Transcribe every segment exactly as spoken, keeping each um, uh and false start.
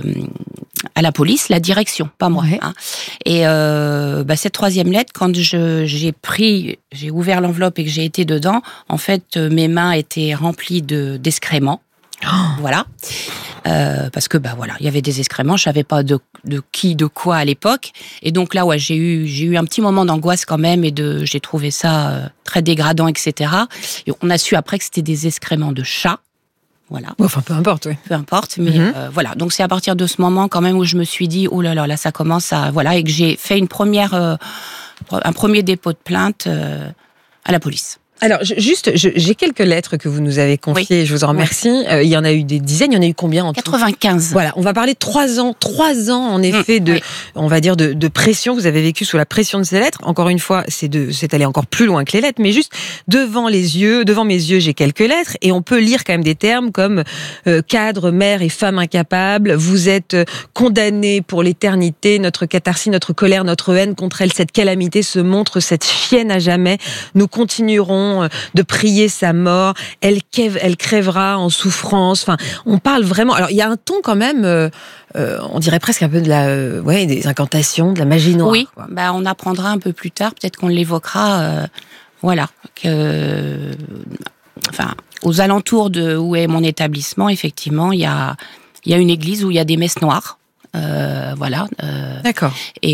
à la police, la direction, pas moi. Ouais. Hein. Et euh, bah, cette troisième lettre, quand je, j'ai pris, j'ai ouvert l'enveloppe et que j'ai été dedans, en fait, mes mains étaient remplies de, d'excréments. Oh. Voilà. Euh, parce que bah voilà, il y avait des excréments, je savais pas de, de qui, de quoi à l'époque, et donc là ouais, j'ai eu j'ai eu un petit moment d'angoisse quand même, et de j'ai trouvé ça euh, très dégradant, et cetera. Et on a su après que c'était des excréments de chat, voilà. Enfin peu importe, oui. Peu importe, mais Mm-hmm. euh, voilà. Donc c'est à partir de ce moment quand même où je me suis dit oh là là là ça commence à voilà, et que j'ai fait une première euh, un premier dépôt de plainte euh, à la police. Alors, je, juste, je, j'ai quelques lettres que vous nous avez confiées, oui. Je vous en remercie. Oui. Euh, il y en a eu des dizaines, il y en a eu combien en quatre-vingt-quinze. Tout ? Voilà, on va parler de trois ans, trois ans en effet de, oui. on va dire de, de pression. Vous avez vécu sous la pression de ces lettres. Encore une fois, c'est de, c'est aller encore plus loin que les lettres, mais juste devant les yeux, devant mes yeux, j'ai quelques lettres et on peut lire quand même des termes comme euh, cadre, mère et femme incapable. Vous êtes condamnés pour l'éternité. Notre catharsis, notre colère, notre haine contre elle, cette calamité se montre cette chienne à jamais. Nous continuerons de prier sa mort, elle, crève, elle crèvera en souffrance. Enfin, on parle vraiment. Alors, il y a un ton quand même, euh, euh, on dirait presque un peu de la, euh, ouais, des incantations, de la magie noire. Oui, bah, on apprendra un peu plus tard, peut-être qu'on l'évoquera. Euh, voilà, que, enfin, aux alentours de où est mon établissement, effectivement, il y a, il y a une église où il y a des messes noires. Euh, voilà. Euh, D'accord.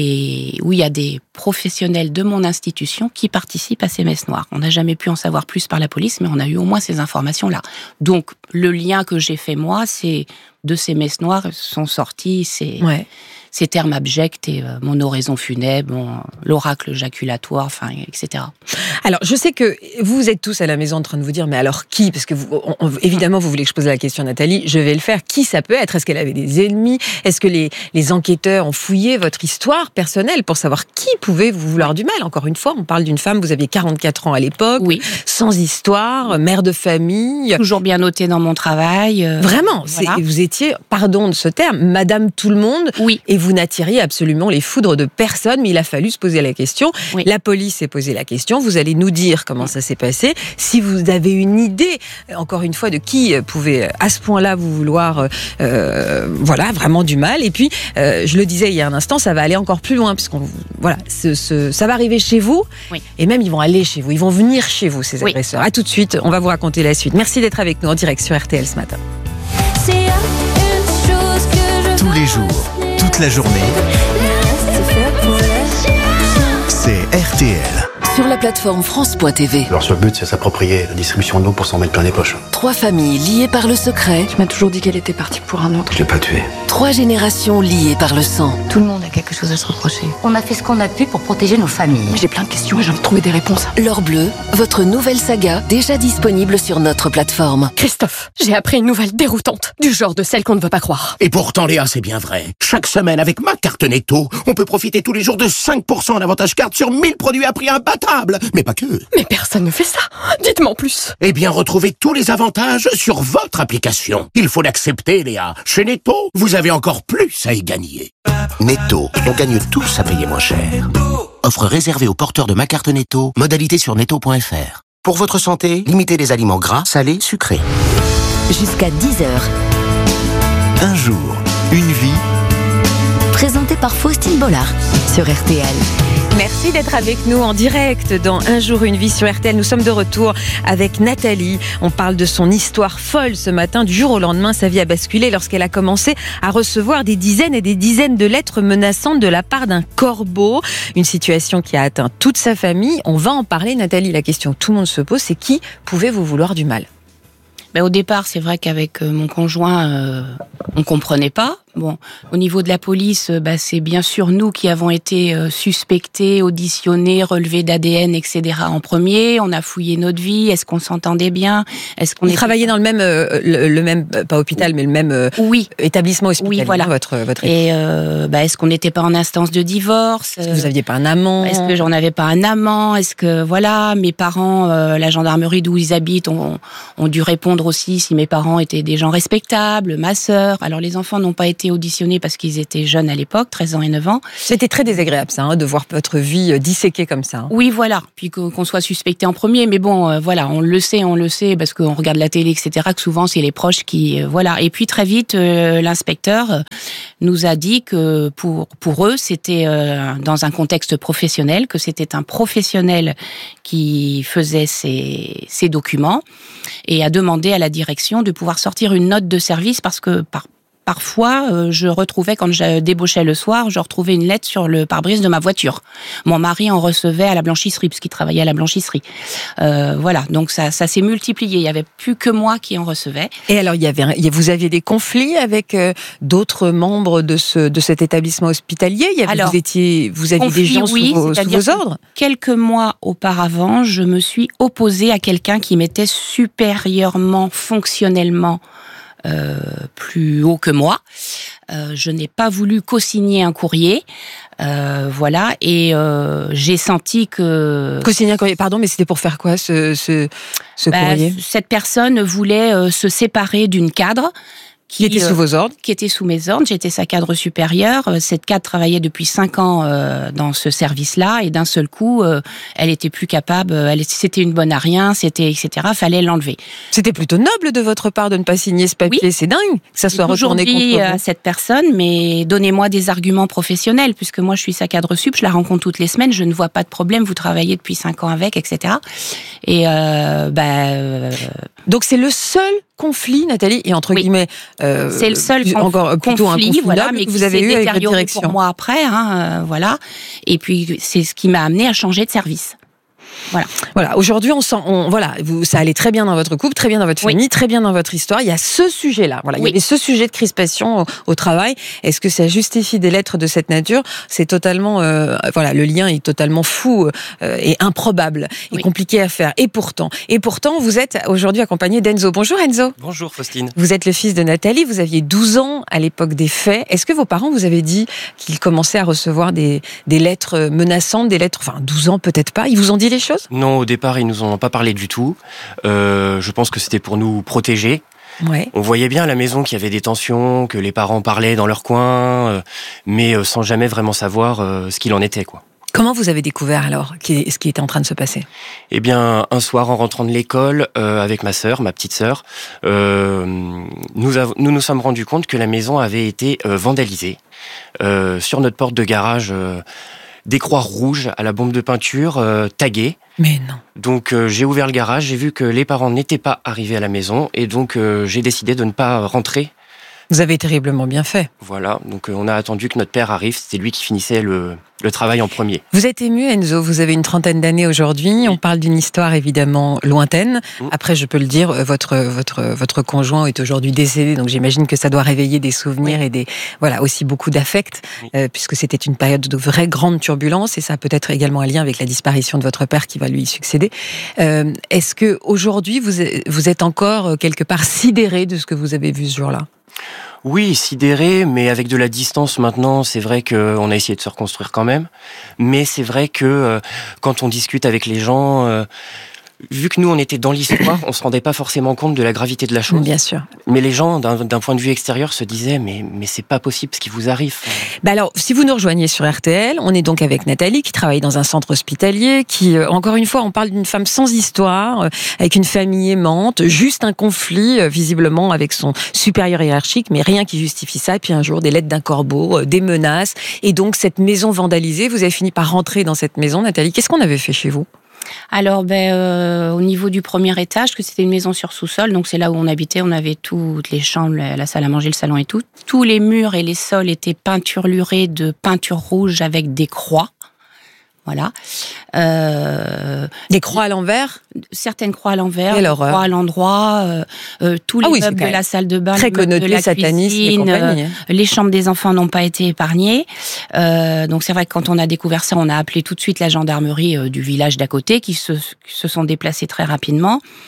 Et où il y a des professionnels de mon institution qui participent à ces messes noires. On n'a jamais pu en savoir plus par la police, mais on a eu au moins ces informations-là. Donc, le lien que j'ai fait moi, c'est de ces messes noires sont sortis ces, ouais. ces termes abjects et euh, mon oraison funèbre, mon, l'oracle jaculatoire, enfin, et cetera. Alors, je sais que vous êtes tous à la maison en train de vous dire, mais alors qui ? Parce que vous, on, on, évidemment, vous voulez que je pose la question à Nathalie, je vais le faire. Qui ça peut être ? Est-ce qu'elle avait des ennemis ? Est-ce que les, les enquêteurs ont fouillé votre histoire personnelle pour savoir qui pouvait vous vouloir du mal ? Encore une fois, on parle d'une femme, vous aviez quarante-quatre ans à l'époque, oui. sans histoire, mère de famille. Toujours bien notée dans mon travail. Euh, Vraiment, voilà. c'est, vous étiez, pardon de ce terme, Madame Tout-le-Monde, oui. et vous n'attiriez absolument les foudres de personne, mais il a fallu se poser la question. Oui. La police s'est posé la question, vous allez nous dire comment ça s'est passé. Si vous avez une idée, encore une fois, de qui pouvait à ce point-là vous vouloir, euh, voilà, vraiment du mal. Et puis, euh, je le disais il y a un instant, ça va aller encore plus loin, puisqu'on, voilà, ce, ce, ça va arriver chez vous, oui. et même ils vont aller chez vous, ils vont venir chez vous, ces agresseurs. Oui. À tout de suite, on va vous raconter la suite. Merci d'être avec nous en direct sur R T L ce matin. Tous les jours, toute la journée, c'est R T L. Sur la plateforme France point T V. Leur seul but, c'est s'approprier la distribution de l'eau pour s'en mettre plein les poches. Trois familles liées par le secret. Tu m'as toujours dit qu'elle était partie pour un autre. Je l'ai pas tuée. Trois générations liées par le sang. Tout le monde a quelque chose à se reprocher. On a fait ce qu'on a pu pour protéger nos familles. Mais j'ai plein de questions et j'ai envie de trouver des réponses. L'Or Bleu, votre nouvelle saga, déjà disponible sur notre plateforme. Christophe, j'ai appris une nouvelle déroutante, du genre de celle qu'on ne veut pas croire. Et pourtant, Léa, c'est bien vrai. Chaque semaine, avec ma carte Netto, on peut profiter tous les jours de cinq pour cent en avantage carte sur mille produits à prix imbattable. Mais pas que. Mais personne ne fait ça. Dites-moi en plus. Eh bien, retrouvez tous les avantages sur votre application. Il faut l'accepter, Léa. Chez Netto, vous avez encore plus à y gagner. Netto, on gagne tous à payer moins cher. Offre réservée aux porteurs de ma carte Netto. Modalité sur netto point f r. Pour votre santé, limitez les aliments gras, salés, sucrés. Jusqu'à dix heures. Un jour, une vie. Présenté par Faustine Bollard sur R T L. Merci d'être avec nous en direct dans Un jour, une vie sur R T L. Nous sommes de retour avec Nathalie. On parle de son histoire folle ce matin. Du jour au lendemain, sa vie a basculé lorsqu'elle a commencé à recevoir des dizaines et des dizaines de lettres menaçantes de la part d'un corbeau. Une situation qui a atteint toute sa famille. On va en parler, Nathalie. La question que tout le monde se pose, c'est qui pouvait vous vouloir du mal ? Ben, au départ, c'est vrai qu'avec mon conjoint, euh, on comprenait pas. Bon, au niveau de la police, bah, c'est bien sûr nous qui avons été euh, suspectés, auditionnés, relevés d'A D N, et cetera en premier. On a fouillé notre vie. Est-ce qu'on s'entendait bien ? Est-ce qu'on Vous était... travaillez dans le même, euh, le, le même, pas hôpital, mais le même euh, oui. établissement hospitalier. Oui, voilà. Votre, votre Et euh, bah, est-ce qu'on n'était pas en instance de divorce ? Est-ce que vous aviez pas un amant ? Est-ce que j'en avais pas un amant ? Est-ce que voilà, mes parents, euh, la gendarmerie d'où ils habitent, ont, ont dû répondre aussi si mes parents étaient des gens respectables, ma sœur. Alors les enfants n'ont pas été été auditionnés parce qu'ils étaient jeunes à l'époque, treize ans et neuf ans. C'était très désagréable ça, hein, de voir votre vie disséquée comme ça. Hein. Oui, voilà. Puis qu'on soit suspecté en premier, mais bon, euh, voilà, on le sait, on le sait parce qu'on regarde la télé, et cetera. Que souvent c'est les proches qui, euh, voilà. Et puis très vite, euh, l'inspecteur euh, nous a dit que pour pour eux, c'était euh, dans un contexte professionnel, que c'était un professionnel qui faisait ces ces documents et a demandé à la direction de pouvoir sortir une note de service parce que par Parfois, euh, je retrouvais, quand je débauchais le soir, je retrouvais une lettre sur le pare-brise de ma voiture. Mon mari en recevait à la blanchisserie, parce qu'il travaillait à la blanchisserie. Euh, voilà, donc ça, ça s'est multiplié. Il n'y avait plus que moi qui en recevais. Et alors, il y avait, vous aviez des conflits avec euh, d'autres membres de, ce, de cet établissement hospitalier? Il y avait, alors, vous, étiez, vous aviez conflit, des gens oui, sous, vos, sous vos ordres? Quelques mois auparavant, je me suis opposée à quelqu'un qui m'était supérieurement, fonctionnellement, Euh, plus haut que moi. Euh, je n'ai pas voulu co-signer un courrier, euh, voilà, et euh, j'ai senti que... Co-signer un courrier, pardon, mais c'était pour faire quoi, ce, ce, ce bah, courrier? Cette personne voulait euh, se séparer d'une cadre, Qui, qui était sous vos ordres? Qui était sous mes ordres. J'étais sa cadre supérieure. Cette cadre travaillait depuis cinq ans euh, dans ce service-là, et d'un seul coup, euh, elle était plus capable. Elle, c'était une bonne à rien, c'était et cetera. Fallait l'enlever. C'était plutôt noble de votre part de ne pas signer ce papier. Oui. C'est dingue que ça soit retourné contre vous. J'ai toujours dit à cette personne, mais donnez-moi des arguments professionnels, puisque moi je suis sa cadre sup, je la rencontre toutes les semaines, je ne vois pas de problème. Vous travaillez depuis cinq ans avec, et cetera. Et euh, bah. Euh... Donc c'est le seul conflit, Nathalie, et entre oui. guillemets, euh, c'est le seul conf- encore plutôt conflit, un conflit voilà, mais que vous avez eu avec votre direction. Pour moi après, hein, euh, voilà. Et puis c'est ce qui m'a amené à changer de service. Voilà. Voilà. Aujourd'hui, on sent, on, voilà, vous, ça allait très bien dans votre couple, très bien dans votre famille, oui. très bien dans votre histoire. Il y a ce sujet-là. Voilà. Oui. Il y avait ce sujet de crispation au, au travail. Est-ce que ça justifie des lettres de cette nature? C'est totalement, euh, voilà, le lien est totalement fou euh, et improbable et oui. compliqué à faire. Et pourtant, et pourtant, vous êtes aujourd'hui accompagné d'Enzo. Bonjour Enzo. Bonjour Faustine. Vous êtes le fils de Nathalie. Vous aviez douze ans à l'époque des faits. Est-ce que vos parents vous avaient dit qu'ils commençaient à recevoir des, des lettres menaçantes, des lettres, enfin douze ans peut-être pas. Ils vous ont dit les choses? Non, au départ, ils nous en ont pas parlé du tout. Euh, je pense que c'était pour nous protéger. Ouais. On voyait bien à la maison qu'il y avait des tensions, que les parents parlaient dans leur coin, euh, mais euh, sans jamais vraiment savoir euh, ce qu'il en était, quoi. Comment vous avez découvert alors ce qui était en train de se passer? Eh bien, un soir, en rentrant de l'école, euh, avec ma sœur, ma petite sœur, euh, nous, av- nous nous sommes rendus compte que la maison avait été euh, vandalisée. Euh, sur notre porte de garage, euh, des croix rouges à la bombe de peinture, euh, taguées. Mais non. Donc euh, j'ai ouvert le garage, j'ai vu que les parents n'étaient pas arrivés à la maison, et donc euh, j'ai décidé de ne pas rentrer. Vous avez terriblement bien fait. Voilà, donc euh, on a attendu que notre père arrive, c'était lui qui finissait le, le travail en premier. Vous êtes ému, Enzo, vous avez une trentaine d'années aujourd'hui, on parle d'une histoire évidemment lointaine. Mmh. Après, je peux le dire, votre, votre, votre conjoint est aujourd'hui décédé, donc j'imagine que ça doit réveiller des souvenirs oui. et des, voilà, aussi beaucoup d'affect, oui. euh, puisque c'était une période de vraie grande turbulence, et ça a peut-être également un lien avec la disparition de votre père qui va lui succéder. Euh, est-ce que aujourd'hui vous, vous êtes encore quelque part sidéré de ce que vous avez vu ce jour-là? Oui, sidéré, mais avec de la distance maintenant, c'est vrai qu'on a essayé de se reconstruire quand même. Mais c'est vrai que euh, quand on discute avec les gens, euh, vu que nous on était dans l'histoire, on se rendait pas forcément compte de la gravité de la chose. Bien sûr. Mais les gens, d'un, d'un point de vue extérieur, se disaient mais mais c'est pas possible ce qui vous arrive. Bah alors, si vous nous rejoignez sur R T L, on est donc avec Nathalie qui travaille dans un centre hospitalier, qui euh, encore une fois, on parle d'une femme sans histoire, euh, avec une famille aimante, juste un conflit euh, visiblement avec son supérieur hiérarchique, mais rien qui justifie ça. Et puis un jour, des lettres d'un corbeau, euh, des menaces, et donc cette maison vandalisée. Vous avez fini par rentrer dans cette maison, Nathalie. Qu'est-ce qu'on avait fait chez vous? Alors, ben, euh, au niveau du premier étage, que c'était une maison sur sous-sol, donc c'est là où on habitait, on avait toutes les chambres, la, la salle à manger, le salon et tout. Tous les murs et les sols étaient peinturlurés de peinture rouge avec des croix. Voilà. Euh, des croix à l'envers? Certaines croix à l'envers, des croix à l'endroit, euh, euh, tous les ah oui, meubles de la salle de bain, très les meubles connoté, de la satanisme cuisine, et compagnie. Euh, les chambres des enfants n'ont pas été épargnées. Euh, donc c'est vrai que quand on a découvert ça, on a appelé tout de suite la gendarmerie euh, du village d'à côté, qui se, qui se sont déplacés très rapidement.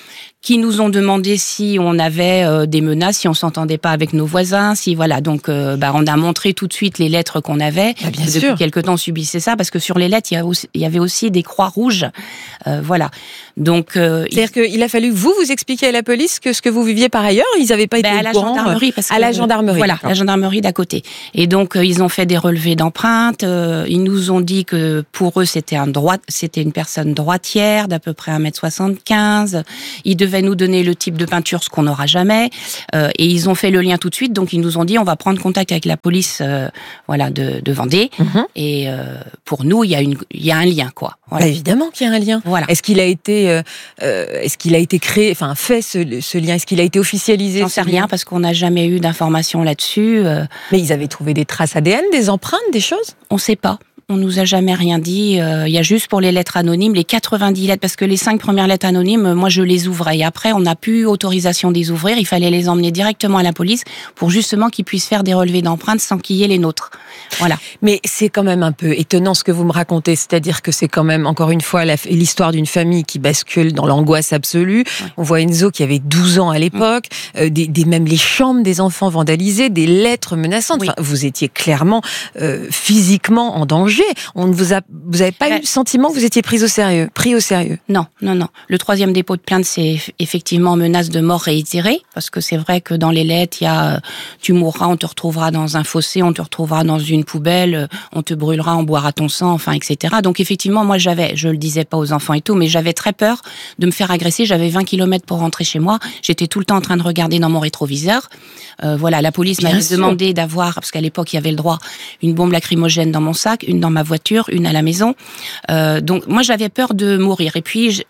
qui nous ont demandé si on avait euh, des menaces, si on s'entendait pas avec nos voisins, si voilà. Donc, euh, bah, on a montré tout de suite les lettres qu'on avait. Ah, bien Depuis sûr. quelque temps, on subissait ça parce que sur les lettres, il y, a aussi, il y avait aussi des croix rouges. Euh, voilà. Donc, euh, c'est-à-dire il... qu'il a fallu que vous vous expliquiez à la police que ce que vous viviez par ailleurs, ils n'avaient pas été bah, au à la courant. gendarmerie, parce que, à la gendarmerie. Voilà, d'accord. la gendarmerie d'à côté. Et donc, euh, ils ont fait des relevés d'empreintes. Euh, ils nous ont dit que pour eux, c'était un droit, c'était une personne droitière d'à peu près un mètre soixante-quinze. Ils devaient nous donner le type de peinture, ce qu'on n'aura jamais. Euh, et ils ont fait le lien tout de suite. Donc, ils nous ont dit, on va prendre contact avec la police, euh, voilà, de, de Vendée. Mm-hmm. Et euh, pour nous, il y a une, il y a un lien, quoi. Voilà. Bah, évidemment qu'il y a un lien. Voilà. Est-ce qu'il a été, euh, est-ce qu'il a été créé, enfin fait ce, ce lien, est-ce qu'il a été officialisé? J'en sais rien parce qu'on n'a jamais eu d'informations là-dessus. Euh... Mais ils avaient trouvé des traces A D N, des empreintes, des choses? On ne sait pas. On nous a jamais rien dit. Il euh, y a juste pour les lettres anonymes, les quatre-vingt-dix lettres, parce que les cinq premières lettres anonymes, moi je les ouvrais. Et après, on n'a plus autorisation de les ouvrir. Il fallait les emmener directement à la police pour justement qu'ils puissent faire des relevés d'empreintes sans qu'il y ait les nôtres. Voilà. Mais c'est quand même un peu étonnant ce que vous me racontez. C'est-à-dire que c'est quand même, encore une fois, la, l'histoire d'une famille qui bascule dans l'angoisse absolue. Ouais. On voit Enzo qui avait douze ans à l'époque, ouais. euh, des, des, même les chambres des enfants vandalisées, des lettres menaçantes. Oui. Enfin, vous étiez clairement euh, physiquement en danger. On ne vous a, vous avez pas ouais. eu le sentiment que vous étiez pris au sérieux, pris au sérieux? Non, non, non. Le troisième dépôt de plainte, c'est effectivement menace de mort réitérée, parce que c'est vrai que dans les lettres, il y a, tu mourras, on te retrouvera dans un fossé, on te retrouvera dans une poubelle, on te brûlera, on boira ton sang, enfin, et cetera. Donc effectivement, moi, j'avais, je le disais pas aux enfants et tout, mais j'avais très peur de me faire agresser. J'avais vingt kilomètres pour rentrer chez moi. J'étais tout le temps en train de regarder dans mon rétroviseur. Euh, voilà, la police Bien m'avait sûr. demandé d'avoir, parce qu'à l'époque, il y avait le droit, une bombe lacrymogène dans mon sac, une dans ma voiture, une à la maison. Euh, donc moi, j'avais peur de mourir. Et puis, je,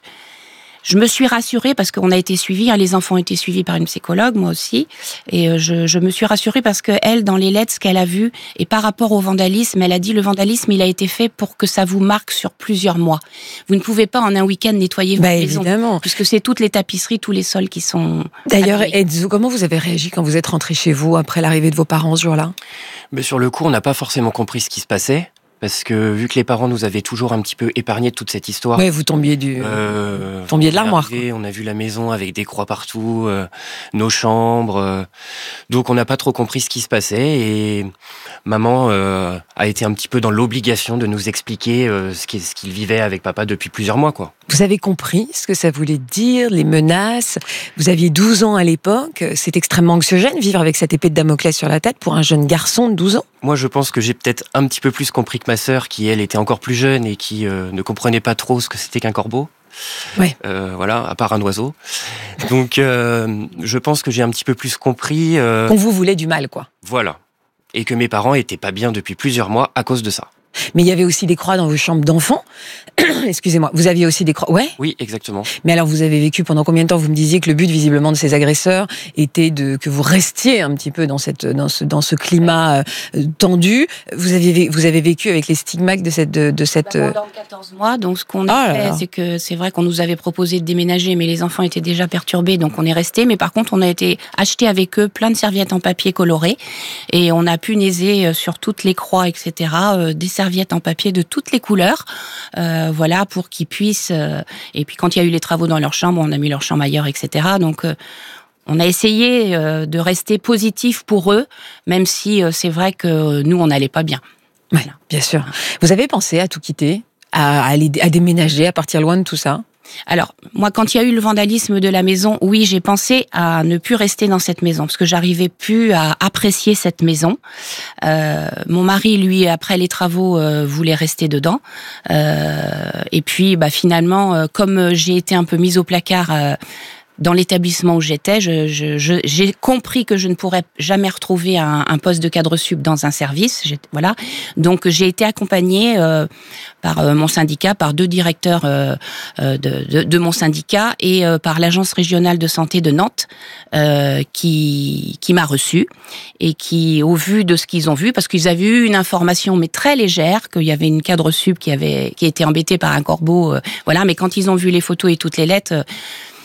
je me suis rassurée parce qu'on a été suivis. Hein, les enfants ont été suivis par une psychologue, moi aussi. Et euh, je, je me suis rassurée parce que elle, dans les lettres, ce qu'elle a vu, et par rapport au vandalisme, elle a dit le vandalisme, il a été fait pour que ça vous marque sur plusieurs mois. Vous ne pouvez pas en un week-end nettoyer votre bah, maison, évidemment. puisque c'est toutes les tapisseries, tous les sols qui sont. D'ailleurs, Enzo, comment vous avez réagi quand vous êtes rentré chez vous après l'arrivée de vos parents ce jour-là? Mais sur le coup, on n'a pas forcément compris ce qui se passait. Parce que vu que les parents nous avaient toujours un petit peu épargnés de toute cette histoire. Ouais, vous tombiez du, euh, tombiez de l'armoire. Arrivé, on a vu la maison avec des croix partout, euh, nos chambres. Euh, donc on n'a pas trop compris ce qui se passait et maman euh, a été un petit peu dans l'obligation de nous expliquer euh, ce qu'il, ce qu'il vivait avec papa depuis plusieurs mois, quoi. Vous avez compris ce que ça voulait dire, les menaces. Vous aviez douze ans à l'époque. C'est extrêmement anxiogène vivre avec cette épée de Damoclès sur la tête pour un jeune garçon de douze ans. Moi, je pense que j'ai peut-être un petit peu plus compris que ma sœur, qui elle était encore plus jeune et qui euh, ne comprenait pas trop ce que c'était qu'un corbeau. Ouais. Euh, voilà, à part un oiseau. Donc, euh, je pense que j'ai un petit peu plus compris. Euh... Qu'on vous voulait du mal, quoi. Voilà. Et que mes parents étaient pas bien depuis plusieurs mois à cause de ça. Mais il y avait aussi des croix dans vos chambres d'enfants. Excusez-moi, vous aviez aussi des croix. Ouais. Oui, exactement. Mais alors, vous avez vécu pendant combien de temps? Vous me disiez que le but, visiblement, de ces agresseurs était de que vous restiez un petit peu dans cette, dans ce, dans ce climat euh, tendu. Vous aviez, vous avez vécu avec les stigmates de cette, de, de cette. Bah, pendant quatorze mois. Donc, ce qu'on a oh fait, c'est que c'est vrai qu'on nous avait proposé de déménager, mais les enfants étaient déjà perturbés, donc on est resté. Mais par contre, on a été acheter avec eux plein de serviettes en papier coloré, et on a pu niaiser sur toutes les croix, et cetera. Euh, des serviettes en papier de toutes les couleurs, euh, voilà, pour qu'ils puissent. Euh, et puis quand il y a eu les travaux dans leur chambre, on a mis leur chambre ailleurs, et cetera. Donc euh, on a essayé euh, de rester positif pour eux, même si euh, c'est vrai que nous on n'allait pas bien. Voilà, bien sûr. Vous avez pensé à tout quitter, à aller à déménager, à partir loin de tout ça? Alors, moi, quand il y a eu le vandalisme de la maison, oui, j'ai pensé à ne plus rester dans cette maison, parce que j'arrivais plus à apprécier cette maison. Euh, mon mari, lui, après les travaux, euh, voulait rester dedans. Euh, et puis, bah, finalement, euh, comme j'ai été un peu mise au placard euh, dans l'établissement où j'étais, je, je, je, j'ai compris que je ne pourrais jamais retrouver un, un poste de cadre sup dans un service. J'ai, voilà. Donc, j'ai été accompagnée euh, par euh, mon syndicat, par deux directeurs euh, de, de, de mon syndicat et euh, par l'agence régionale de santé de Nantes euh, qui, qui m'a reçue et qui, au vu de ce qu'ils ont vu, parce qu'ils avaient eu une information mais très légère, qu'il y avait une cadre sup qui avait qui était embêtée par un corbeau, euh, voilà. Mais quand ils ont vu les photos et toutes les lettres, euh,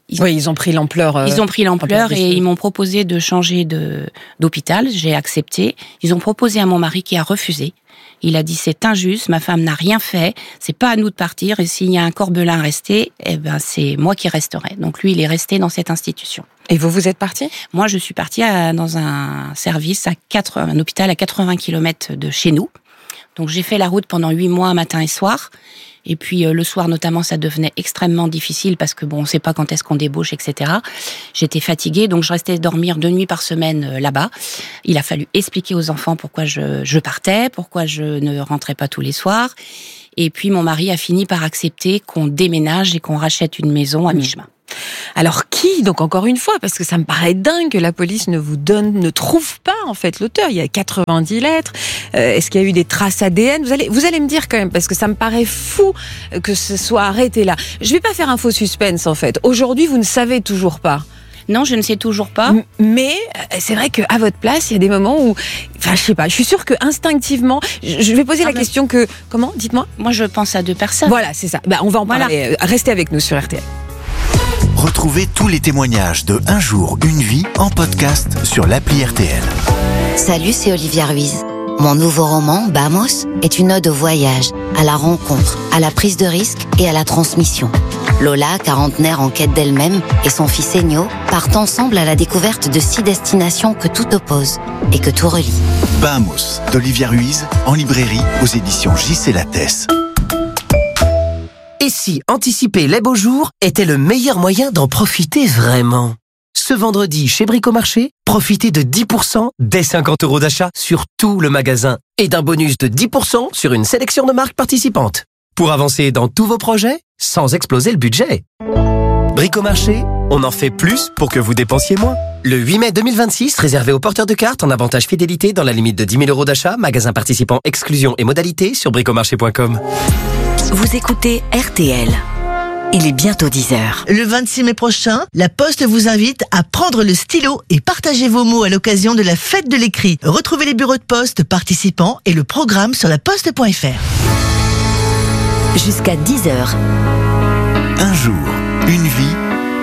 Ils, oui, ils ont pris l'ampleur. Euh, ils ont pris l'ampleur et ils m'ont proposé de changer de, d'hôpital. J'ai accepté. Ils ont proposé à mon mari qui a refusé. Il a dit c'est injuste, ma femme n'a rien fait, c'est pas à nous de partir et s'il y a un Corbelin resté, eh ben c'est moi qui resterai. Donc lui, il est resté dans cette institution. Et vous, vous êtes parti ? Moi, je suis partie à, dans un service, à quatre, un hôpital à quatre-vingts kilomètres de chez nous. Donc j'ai fait la route pendant huit mois, matin et soir. Et puis euh, le soir notamment, ça devenait extrêmement difficile parce que bon, on ne sait pas quand est-ce qu'on débauche, et cetera. J'étais fatiguée, donc je restais dormir deux nuits par semaine euh, là-bas. Il a fallu expliquer aux enfants pourquoi je, je partais, pourquoi je ne rentrais pas tous les soirs. Et puis mon mari a fini par accepter qu'on déménage et qu'on rachète une maison à mi-chemin. Alors qui, donc encore une fois, parce que ça me paraît dingue que la police ne vous donne, ne trouve pas en fait l'auteur. Il y a quatre-vingt-dix lettres. Euh, est-ce qu'il y a eu des traces A D N ? Vous allez, vous allez me dire quand même, parce que ça me paraît fou que ce soit arrêté là. Je vais pas faire un faux suspense en fait. Aujourd'hui, vous ne savez toujours pas. Non, je ne sais toujours pas. Mais c'est vrai qu'à votre place, il y a des moments où, enfin, je sais pas. Je suis sûre que instinctivement, je vais poser ah la ben... question que, comment ? Dites-moi. Moi, je pense à deux personnes. Voilà, c'est ça. Ben, on va en voilà. parler. Restez avec nous sur R T L. Retrouvez tous les témoignages de Un jour, une vie en podcast sur l'appli R T L. Salut, c'est Olivia Ruiz. Mon nouveau roman, Bamos, est une ode au voyage, à la rencontre, à la prise de risque et à la transmission. Lola, quarantenaire en quête d'elle-même, et son fils Enyo partent ensemble à la découverte de six destinations que tout oppose et que tout relie. Bamos, d'Olivia Ruiz, en librairie aux éditions J C Lattès. Et si anticiper les beaux jours était le meilleur moyen d'en profiter vraiment ? Ce vendredi, chez Bricomarché, profitez de dix pour cent dès cinquante euros d'achat sur tout le magasin et d'un bonus de dix pour cent sur une sélection de marques participantes. Pour avancer dans tous vos projets, sans exploser le budget. Bricomarché, on en fait plus pour que vous dépensiez moins. Le huit mai deux mille vingt-six, réservé aux porteurs de cartes en avantage fidélité dans la limite de dix mille euros d'achat, magasin participant, exclusion et modalités sur bricomarché point com. Vous écoutez R T L. Il est bientôt dix heures. Le vingt-six mai prochain, La Poste vous invite à prendre le stylo et partager vos mots à l'occasion de la fête de l'écrit. Retrouvez les bureaux de poste participants et le programme sur laposte point f r. Jusqu'à dix heures. Un jour, une vie.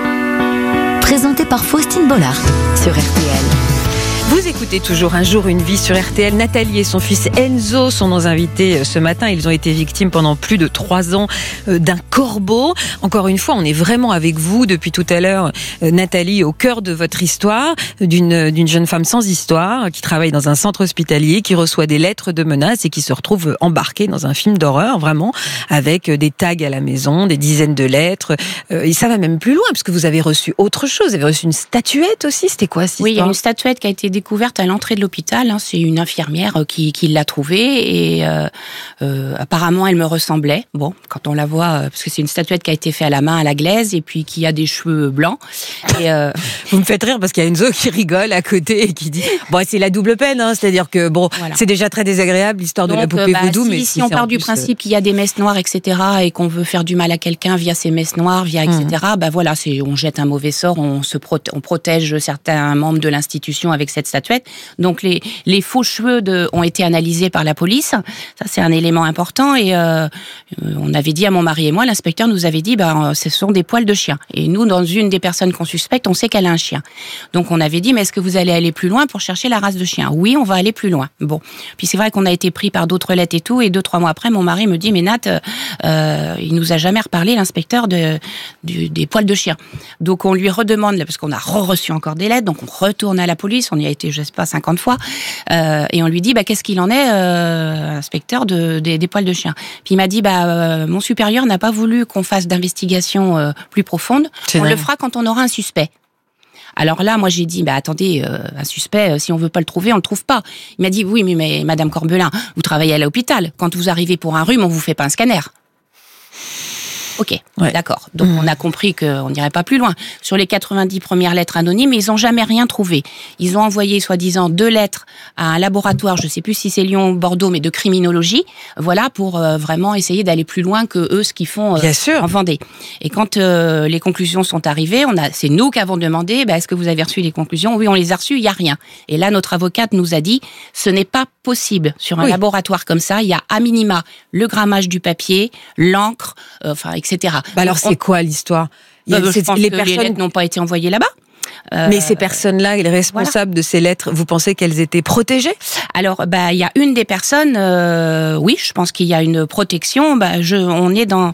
Présenté par Faustine Bollard sur R T L. Vous écoutez toujours Un jour, une vie sur R T L. Nathalie et son fils Enzo sont nos invités ce matin. Ils ont été victimes pendant plus de trois ans d'un corbeau. Encore une fois, on est vraiment avec vous depuis tout à l'heure, Nathalie, au cœur de votre histoire, d'une, d'une jeune femme sans histoire qui travaille dans un centre hospitalier, qui reçoit des lettres de menaces et qui se retrouve embarquée dans un film d'horreur, vraiment, avec des tags à la maison, des dizaines de lettres. Et ça va même plus loin, parce que vous avez reçu autre chose. Vous avez reçu une statuette aussi. C'était quoi, cette Oui, histoire ? il y a une statuette qui a été découverte à l'entrée de l'hôpital. Hein. C'est une infirmière qui, qui l'a trouvée et euh, euh, apparemment elle me ressemblait. Bon, quand on la voit, parce que c'est une statuette qui a été faite à la main à la glaise et puis qui a des cheveux blancs. Et euh... Vous me faites rire parce qu'il y a Enzo qui rigole à côté et qui dit bon, c'est la double peine, hein, c'est-à-dire que bon, voilà. C'est déjà très désagréable l'histoire Donc, de la poupée bah, voodoo, si, mais si, si on part du plus, principe qu'il y a des messes noires, et cetera, et qu'on veut faire du mal à quelqu'un via ces messes noires, via et cetera. Mmh. Bah voilà, c'est on jette un mauvais sort, on se proté- on protège certains membres de l'institution avec cette statuette. Donc les, les faux cheveux de, ont été analysés par la police. Ça, c'est un élément important. Et euh, on avait dit à mon mari et moi, l'inspecteur nous avait dit, ben, ce sont des poils de chien. Et nous, dans une des personnes qu'on suspecte, on sait qu'elle a un chien. Donc on avait dit, mais est-ce que vous allez aller plus loin pour chercher la race de chien ? Oui, on va aller plus loin. Bon. Puis c'est vrai qu'on a été pris par d'autres lettres et tout. Et deux, trois mois après, mon mari me dit, mais Nat, euh, il nous a jamais reparlé, l'inspecteur, de, du, des poils de chien. Donc on lui redemande, parce qu'on a re-reçu encore des lettres, donc on retourne à la police. On y a été, je sais pas, cinquante fois, euh, et on lui dit bah qu'est-ce qu'il en est, euh, inspecteur de, des, des poils de chien. Puis il m'a dit bah euh, mon supérieur n'a pas voulu qu'on fasse d'investigation euh, plus profonde. C'est on vrai. Le fera quand on aura un suspect. Alors là, moi j'ai dit bah attendez, euh, un suspect, euh, si on veut pas le trouver, on le trouve pas. Il m'a dit oui mais, mais Madame Corbelin, vous travaillez à l'hôpital. Quand vous arrivez pour un rhume, on vous fait pas un scanner. Ok, ouais. D'accord. Donc mmh. on a compris qu'on n'irait pas plus loin. Sur les quatre-vingt-dix premières lettres anonymes, ils n'ont jamais rien trouvé. Ils ont envoyé, soi-disant, deux lettres à un laboratoire, je ne sais plus si c'est Lyon ou Bordeaux, mais de criminologie, voilà, pour euh, vraiment essayer d'aller plus loin que eux, ce qu'ils font euh, Bien sûr. en Vendée. Et quand euh, les conclusions sont arrivées, on a, c'est nous qui avons demandé, bah, est-ce que vous avez reçu les conclusions ? Oui, on les a reçues, il n'y a rien. Et là, notre avocate nous a dit, ce n'est pas possible. Sur un oui. laboratoire comme ça, il y a à minima le grammage du papier, l'encre, euh, enfin, et cetera. Bah alors, c'est quoi l'histoire ? Il y a, euh, je pense les que personnes les lettres n'ont pas été envoyées là-bas. Euh, Mais ces personnes-là, les responsables voilà. de ces lettres, vous pensez qu'elles étaient protégées ? Alors, bah, il y a une des personnes, euh, oui, je pense qu'il y a une protection. Bah, je, on est dans...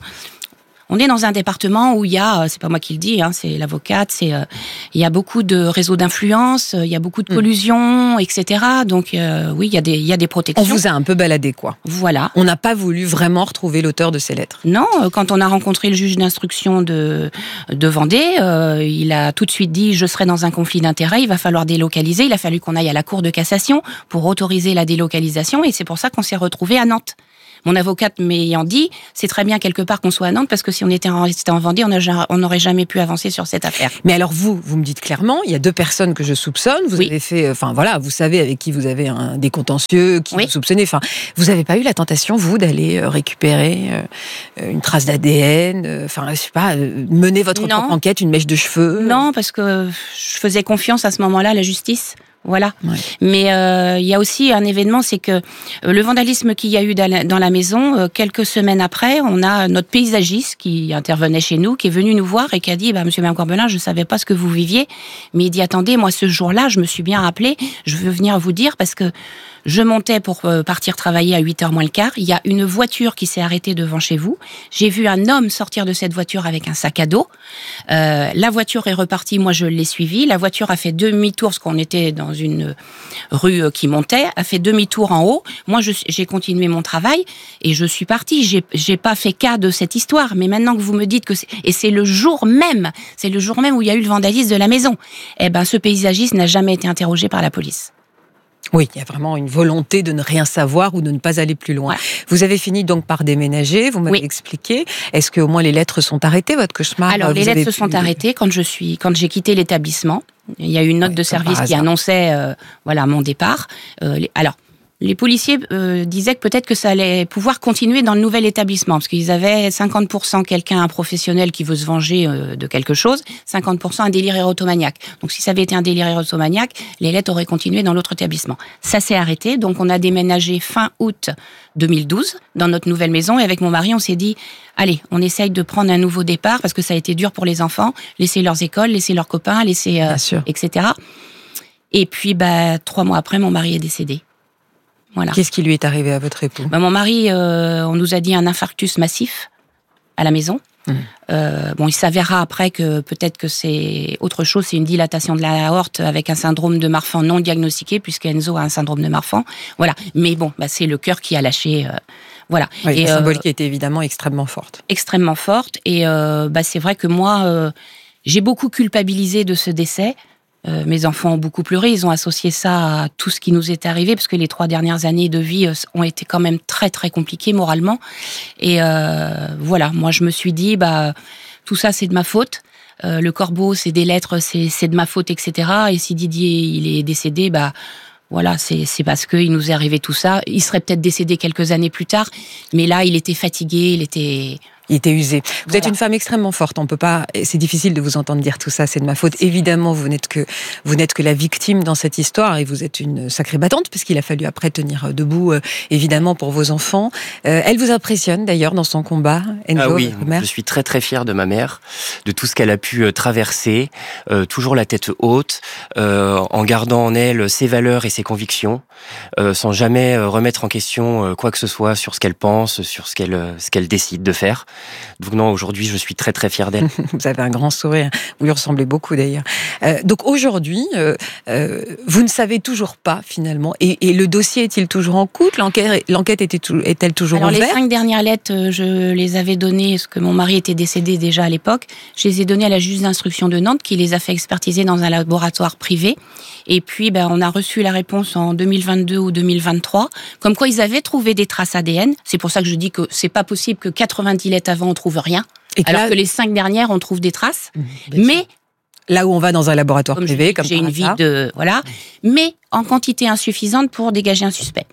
On est dans un département où il y a, c'est pas moi qui le dis, hein, c'est l'avocate, c'est, euh, il y a beaucoup de réseaux d'influence, il y a beaucoup de collusion, mmh. et cetera. Donc euh, oui, il y a des, il y a des protections. On vous a un peu baladé, quoi. Voilà. On n'a pas voulu vraiment retrouver l'auteur de ces lettres. Non, quand on a rencontré le juge d'instruction de de Vendée, euh, il a tout de suite dit je serai dans un conflit d'intérêts, il va falloir délocaliser. Il a fallu qu'on aille à la cour de cassation pour autoriser la délocalisation, et c'est pour ça qu'on s'est retrouvés à Nantes. Mon avocate m'ayant dit, c'est très bien quelque part qu'on soit à Nantes, parce que si on était resté en Vendée, on n'aurait jamais pu avancer sur cette affaire. Mais alors vous, vous me dites clairement, il y a deux personnes que je soupçonne, vous oui. avez fait, enfin voilà, vous savez avec qui vous avez un, des contentieux, qui oui. vous soupçonnez, enfin, vous n'avez pas eu la tentation, vous, d'aller récupérer euh, une trace d'A D N, enfin, euh, je sais pas, euh, mener votre non. propre enquête, une mèche de cheveux ? Non, parce que je faisais confiance à ce moment-là à la justice. Voilà. Ouais. Mais euh, il y a aussi un événement, c'est que euh, le vandalisme qu'il y a eu dans la maison, euh, quelques semaines après, on a notre paysagiste qui intervenait chez nous, qui est venu nous voir et qui a dit bah, « Monsieur Mme Corbelin, je ne savais pas ce que vous viviez. » Mais il dit « Attendez, moi ce jour-là, je me suis bien rappelé, je veux venir vous dire parce que je montais pour partir travailler à huit heures moins le quart. Il y a une voiture qui s'est arrêtée devant chez vous. J'ai vu un homme sortir de cette voiture avec un sac à dos. Euh, la voiture est repartie, moi je l'ai suivie. La voiture a fait demi-tour, parce qu'on était dans une rue qui montait, a fait demi-tour en haut. Moi je, j'ai continué mon travail et je suis partie. J'ai, j'ai pas fait cas de cette histoire. Mais maintenant que vous me dites que c'est... Et c'est le jour même, c'est le jour même où il y a eu le vandalisme de la maison. Eh ben, ce paysagiste n'a jamais été interrogé par la police. Oui, il y a vraiment une volonté de ne rien savoir ou de ne pas aller plus loin. Ouais. Vous avez fini donc par déménager, vous m'avez oui. expliqué. Est-ce qu'au moins les lettres sont arrêtées, votre cauchemar ? Alors, vous les lettres se pu... sont arrêtées quand je suis, quand j'ai quitté l'établissement. Il y a eu une note ouais, de service qui annonçait, euh, voilà, mon départ. Euh, les... Alors, les policiers euh, disaient que peut-être que ça allait pouvoir continuer dans le nouvel établissement, parce qu'ils avaient cinquante pour cent quelqu'un, un professionnel qui veut se venger euh, de quelque chose, cinquante pour cent un délire érotomaniaque. Donc si ça avait été un délire érotomaniaque, les lettres auraient continué dans l'autre établissement. Ça s'est arrêté, donc on a déménagé fin août deux mille douze dans notre nouvelle maison, et avec mon mari, on s'est dit, allez, on essaye de prendre un nouveau départ, parce que ça a été dur pour les enfants, laisser leurs écoles, laisser leurs copains, laisser, euh, et cetera. Et puis, bah, trois mois après, mon mari est décédé. Voilà. Qu'est-ce qui lui est arrivé à votre époux ? Ben, mon mari, euh, on nous a dit un infarctus massif à la maison. Mmh. Euh, bon, il s'avérera après que peut-être que c'est autre chose, c'est une dilatation de la aorte avec un syndrome de Marfan non diagnostiqué, puisque Enzo a un syndrome de Marfan. Voilà. Mais bon, bah, c'est le cœur qui a lâché. Euh, voilà. Oui, et, la symbolique euh, était évidemment extrêmement forte. Extrêmement forte. Et euh, bah, c'est vrai que moi, euh, j'ai beaucoup culpabilisé de ce décès. Euh, mes enfants ont beaucoup pleuré, ils ont associé ça à tout ce qui nous est arrivé, parce que les trois dernières années de vie euh, ont été quand même très très compliquées moralement. Et euh, voilà, moi je me suis dit, bah tout ça c'est de ma faute. Euh, le corbeau, c'est des lettres, c'est, c'est de ma faute, et cetera. Et si Didier il est décédé, bah voilà, c'est, c'est parce qu'il nous est arrivé tout ça. Il serait peut-être décédé quelques années plus tard, mais là il était fatigué, il était... Il était usé. Vous voilà. êtes une femme extrêmement forte. On peut pas. C'est difficile de vous entendre dire tout ça. C'est de ma faute. Évidemment, vous n'êtes que vous n'êtes que la victime dans cette histoire, et vous êtes une sacrée battante, puisqu'il a fallu après tenir debout, euh, évidemment, pour vos enfants. Euh, elle vous impressionne d'ailleurs dans son combat, Enzo, ah oui, votre mère. Je suis très très fier de ma mère, de tout ce qu'elle a pu traverser, euh, toujours la tête haute, euh, en gardant en elle ses valeurs et ses convictions, euh, sans jamais remettre en question quoi que ce soit sur ce qu'elle pense, sur ce qu'elle ce qu'elle décide de faire. Donc non, aujourd'hui, je suis très très fier d'elle. Vous avez un grand sourire. Vous lui ressemblez beaucoup d'ailleurs. Euh, donc aujourd'hui, euh, euh, vous ne savez toujours pas finalement. Et, et le dossier est-il toujours en cours ? L'enquête, l'enquête était, est-elle toujours Alors, ouverte ? Les cinq dernières lettres, je les avais données, parce que mon mari était décédé déjà à l'époque. Je les ai données à la juge d'instruction de Nantes, qui les a fait expertiser dans un laboratoire privé. Et puis, ben, on a reçu la réponse en deux mille vingt-deux ou deux mille vingt-trois, comme quoi ils avaient trouvé des traces A D N. C'est pour ça que je dis que c'est pas possible que quatre-vingt-dix lettres avant on trouve rien, et que alors là, que les cinq dernières on trouve des traces. Mmh, mais là où on va dans un laboratoire comme privé, dis, comme j'ai une vie de voilà, mais en quantité insuffisante pour dégager un suspect.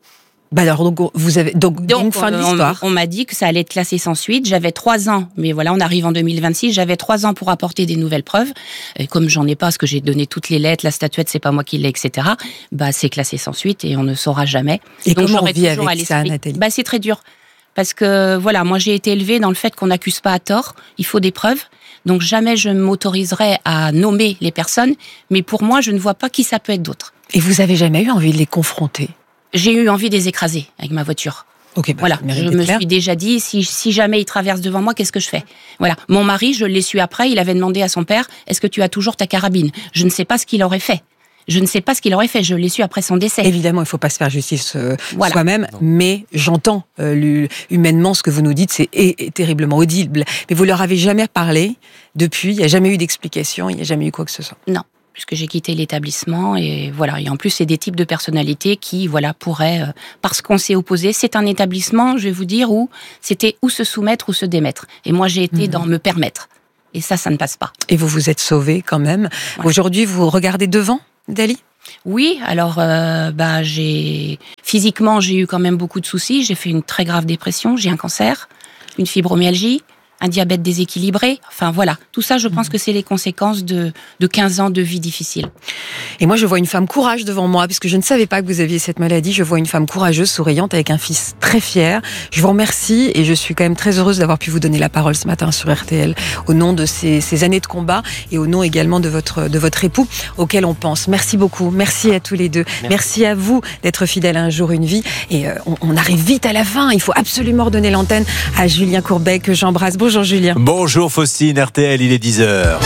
Bah alors donc vous avez donc, donc une fin on, de l'histoire. On, on m'a dit que ça allait être classé sans suite. J'avais trois ans, mais voilà, on arrive en deux mille vingt-six. J'avais trois ans pour apporter des nouvelles preuves. Et comme j'en ai pas, parce que j'ai donné toutes les lettres, la statuette c'est pas moi qui l'ai, et cetera. Bah c'est classé sans suite et on ne saura jamais. Et donc comment on vit avec ça, Nathalie ? Bah c'est très dur. Parce que, voilà, moi j'ai été élevée dans le fait qu'on n'accuse pas à tort, il faut des preuves. Donc jamais je m'autoriserai à nommer les personnes, mais pour moi, je ne vois pas qui ça peut être d'autre. Et vous avez jamais eu envie de les confronter ? J'ai eu envie de les écraser avec ma voiture. Okay, bah, voilà, je me clair. suis déjà dit, si, si jamais il traverse devant moi, qu'est-ce que je fais ? Voilà. Mon mari, je l'ai su après, il avait demandé à son père, est-ce que tu as toujours ta carabine ? Je ne sais pas ce qu'il aurait fait. Je ne sais pas ce qu'il aurait fait, je l'ai su après son décès. Évidemment, il ne faut pas se faire justice euh, voilà. soi-même, mais j'entends euh, humainement ce que vous nous dites, c'est est, est terriblement audible. Mais vous leur avez jamais parlé depuis, il n'y a jamais eu d'explication, il n'y a jamais eu quoi que ce soit. Non. Puisque j'ai quitté l'établissement et voilà. Et en plus, c'est des types de personnalités qui, voilà, pourraient, euh, parce qu'on s'est opposé. C'est un établissement, je vais vous dire, où c'était ou se soumettre ou se démettre. Et moi, j'ai été mmh. dans me permettre. Et ça, ça ne passe pas. Et vous vous êtes sauvée quand même. Ouais. Aujourd'hui, vous regardez devant, Dali ? Oui, alors, euh, bah, j'ai physiquement, j'ai eu quand même beaucoup de soucis. J'ai fait une très grave dépression. J'ai un cancer, une fibromyalgie, un diabète déséquilibré, enfin voilà. Tout ça, je pense que c'est les conséquences de, de quinze ans de vie difficile. Et moi, je vois une femme courage devant moi, puisque je ne savais pas que vous aviez cette maladie. Je vois une femme courageuse, souriante, avec un fils très fier. Je vous remercie et je suis quand même très heureuse d'avoir pu vous donner la parole ce matin sur R T L, au nom de ces, ces années de combat et au nom également de votre, de votre époux, auquel on pense. Merci beaucoup. Merci à tous les deux. Merci, Merci à vous d'être fidèles à Un jour, une vie. Et euh, on, on arrive vite à la fin. Il faut absolument redonner l'antenne à Julien Courbet, que j'embrasse. Bonjour. Bonjour Julien. Bonjour Faustine, R T L, il est dix heures.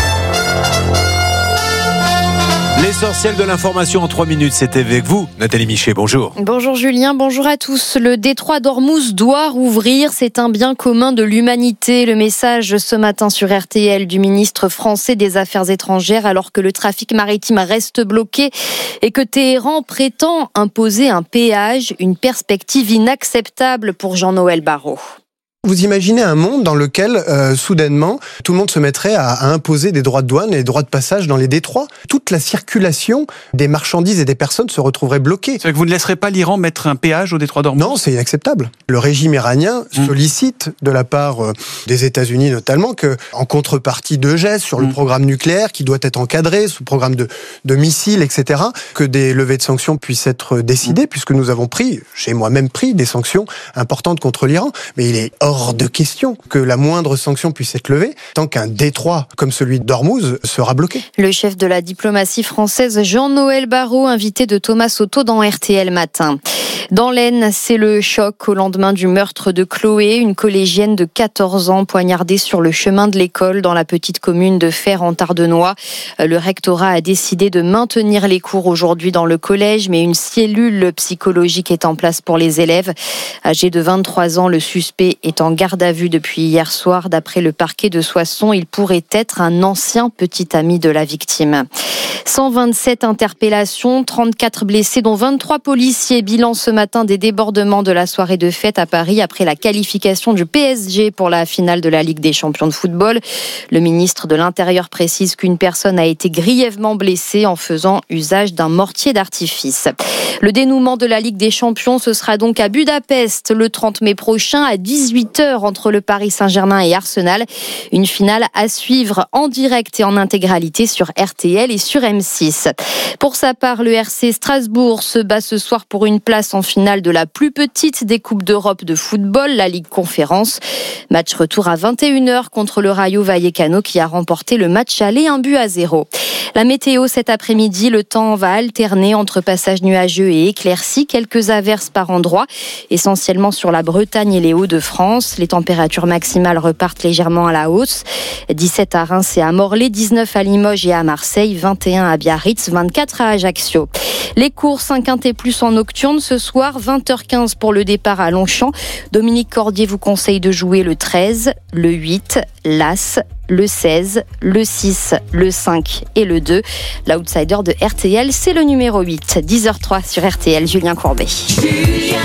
L'essentiel de l'information en trois minutes, c'était avec vous, Nathalie Michet, bonjour. Bonjour Julien, bonjour à tous. Le détroit d'Ormuz doit rouvrir, c'est un bien commun de l'humanité. Le message ce matin sur R T L du ministre français des Affaires étrangères, alors que le trafic maritime reste bloqué et que Téhéran prétend imposer un péage, une perspective inacceptable pour Jean-Noël Barrot. Vous imaginez un monde dans lequel, euh, soudainement, tout le monde se mettrait à, à imposer des droits de douane et des droits de passage dans les détroits. Toute la circulation des marchandises et des personnes se retrouverait bloquée. C'est-à-dire que vous ne laisserez pas l'Iran mettre un péage au détroit d'Ormuz ? Non, c'est inacceptable. Le régime iranien mmh. sollicite, de la part euh, des États-Unis notamment, que, en contrepartie de gestes sur mmh. le programme nucléaire qui doit être encadré, sous programme de, de missiles, et cetera, que des levées de sanctions puissent être décidées, mmh. puisque nous avons pris, j'ai moi-même pris, des sanctions importantes contre l'Iran. Mais il est hors Hors de question que la moindre sanction puisse être levée tant qu'un détroit comme celui d'Ormuz sera bloqué. Le chef de la diplomatie française, Jean-Noël Barrot, invité de Thomas Soto dans R T L Matin. Dans l'Aisne, c'est le choc au lendemain du meurtre de Chloé, une collégienne de quatorze ans poignardée sur le chemin de l'école dans la petite commune de Fère en Tardenois. Le rectorat a décidé de maintenir les cours aujourd'hui dans le collège, mais une cellule psychologique est en place pour les élèves. Âgé de vingt-trois ans, le suspect est en garde à vue depuis hier soir. D'après le parquet de Soissons, il pourrait être un ancien petit ami de la victime. cent vingt-sept interpellations, trente-quatre blessés, dont vingt-trois policiers. Bilan ce matin des débordements de la soirée de fête à Paris après la qualification du P S G pour la finale de la Ligue des champions de football. Le ministre de l'Intérieur précise qu'une personne a été grièvement blessée en faisant usage d'un mortier d'artifice. Le dénouement de la Ligue des champions, ce sera donc à Budapest le trente mai prochain à dix-huit heures entre le Paris Saint-Germain et Arsenal. Une finale à suivre en direct et en intégralité sur R T L et sur M six. Pour sa part, le R C Strasbourg se bat ce soir pour une place en finale de la plus petite des Coupes d'Europe de football, la Ligue Conférence. Match retour à vingt et une heures contre le Rayo Vallecano qui a remporté le match aller un but à zéro. La météo cet après-midi, le temps va alterner entre passages nuageux et éclaircies, quelques averses par endroits, essentiellement sur la Bretagne et les Hauts-de-France. Les températures maximales repartent légèrement à la hausse. dix-sept à Reims et à Morlaix, dix-neuf à Limoges et à Marseille, vingt et un à Biarritz, vingt-quatre à Ajaccio. Les courses un quintet plus en nocturne ce soir, vingt heures quinze pour le départ à Longchamp. Dominique Cordier vous conseille de jouer le treize, le huit, l'As, le seize, le six, le cinq et le deux. L'outsider de R T L, c'est le numéro huit. dix heures trois sur R T L, Julien Courbet. Julien